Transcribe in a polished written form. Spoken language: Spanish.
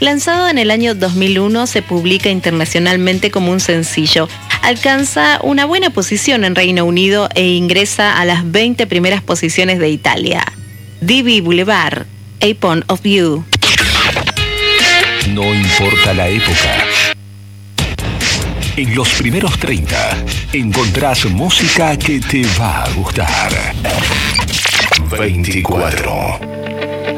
Lanzado en el año 2001, se publica internacionalmente como un sencillo. Alcanza una buena posición en Reino Unido e ingresa a las 20 primeras posiciones de Italia. D.B. Boulevard, A Point of View. No importa la época. En los primeros 30 encontrás música que te va a gustar. 24.